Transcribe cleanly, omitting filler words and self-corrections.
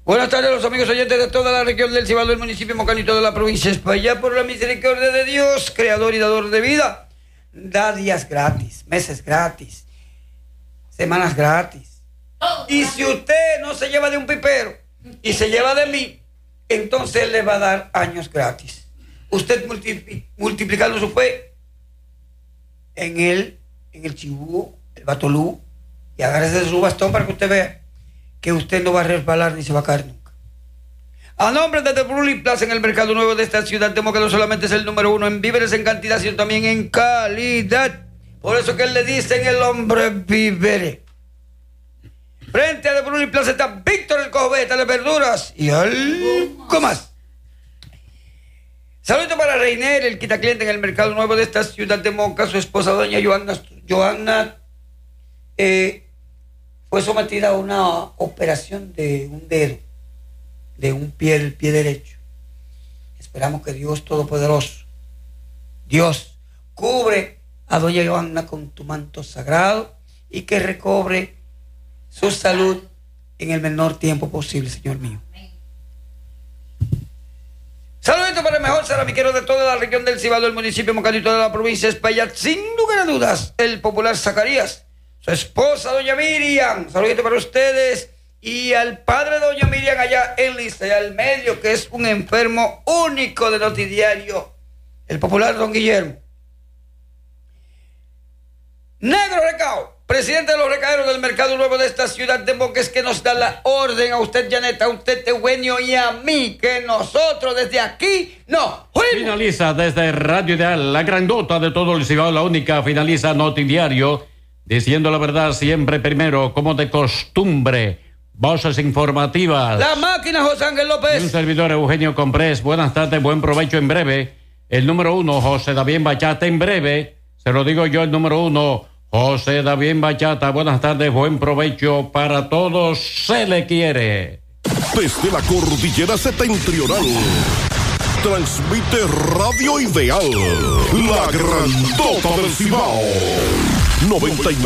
Buenas tardes a los amigos oyentes de toda la región del Cibao, del municipio de Moncán y toda la provincia de España. Por la misericordia de Dios, creador y dador de vida, da días gratis, meses gratis, semanas gratis. Y si usted no se lleva de un pipero y se lleva de mí, entonces le va a dar años gratis. Usted multiplicando su fe en el chibú, el batolú, y agárrese de su bastón para que usted vea que usted no va a resbalar ni se va a caer nunca. A nombre de The Bruley Plaza en el Mercado Nuevo de esta ciudad, temo que no solamente es el número uno en víveres en cantidad, sino también en calidad. Por eso que le dicen el hombre víveres. Frente a The Bruley Plaza está Víctor el Cojoveta de verduras y algo más. Saludos para Reiner, el quitacliente en el Mercado Nuevo de esta ciudad de Moca. Su esposa, doña Johanna, fue sometida a una operación de un dedo, de un pie, el pie derecho. Esperamos que Dios Todopoderoso, Dios, cubre a doña Johanna con tu manto sagrado y que recobre su salud en el menor tiempo posible, Señor mío. Saludito para el mejor ceramiquero de toda la región del Cibao, del municipio de Moncán y toda la provincia de Espaillat, sin lugar a dudas, el popular Zacarías, su esposa doña Miriam. Saludito para ustedes y al padre de doña Miriam allá en Licea al Medio, que es un enfermo único de Notidiario, el popular don Guillermo. Negro Recao, presidente de los recaderos del Mercado Nuevo de esta ciudad de Moca, es que nos da la orden a usted, Janet, a usted, Eugenio, y a mí, que nosotros desde aquí no fuimos. Finaliza desde Radio Ideal, la grandota de todo el Cibao, la única, finaliza Notidiario, diciendo la verdad siempre primero, como de costumbre. Voces informativas. La máquina, José Ángel López. Y un servidor, Eugenio Comprés. Buenas tardes, buen provecho en breve. El número uno, José David Bachata, en breve. Se lo digo yo, el número uno, José David Bachata. Buenas tardes, buen provecho para todos. Se le quiere. Desde la cordillera septentrional, transmite Radio Ideal, la grandota del Cibao. 99.